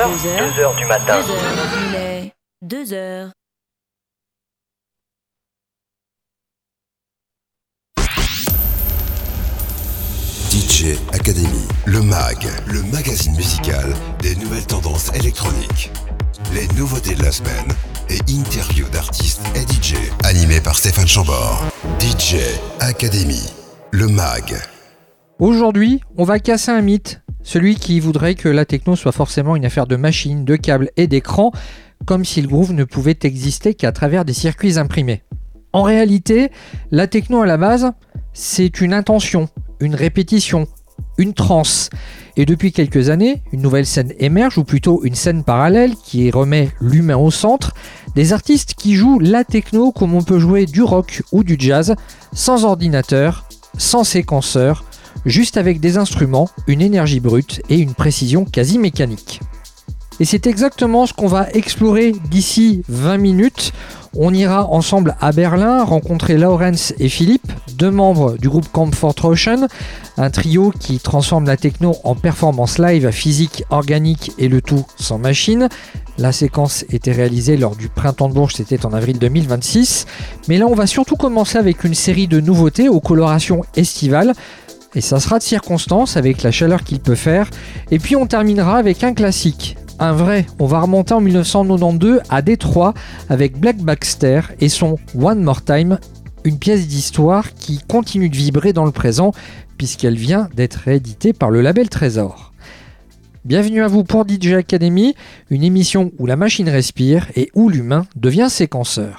heures, 2 heures du matin. 2 heures, il est 2 heures. DJ Academy, le MAG, le magazine musical des nouvelles tendances électroniques. Les nouveautés de la semaine et interviews d'artistes et DJ. Animé par Stéphane Chambord. DJ Academy, le MAG. Aujourd'hui, on va casser un mythe. Celui qui voudrait que la techno soit forcément une affaire de machines, de câbles et d'écrans, comme si le groove ne pouvait exister qu'à travers des circuits imprimés. En réalité, la techno à la base, c'est une intention, une répétition, une transe. Et depuis quelques années, une nouvelle scène émerge, ou plutôt une scène parallèle qui remet l'humain au centre. Des artistes qui jouent la techno comme on peut jouer du rock ou du jazz, sans ordinateur, sans séquenceur, juste avec des instruments, une énergie brute et une précision quasi mécanique. Et c'est exactement ce qu'on va explorer d'ici 20 minutes. On ira ensemble à Berlin rencontrer Laurens et Philippe, deux membres du groupe Comfort Ocean, un trio qui transforme la techno en performance live physique, organique et le tout sans machine. La séquence était réalisée lors du Printemps de Bourges, c'était en avril 2026. Mais là, on va surtout commencer avec une série de nouveautés aux colorations estivales. Et ça sera de circonstance avec la chaleur qu'il peut faire. Et puis on terminera avec un classique. Un vrai, on va remonter en 1992 à Détroit avec Black Baxter et son One More Time, une pièce d'histoire qui continue de vibrer dans le présent puisqu'elle vient d'être rééditée par le label Trésor. Bienvenue à vous pour DJ Academy, une émission où la machine respire et où l'humain devient séquenceur.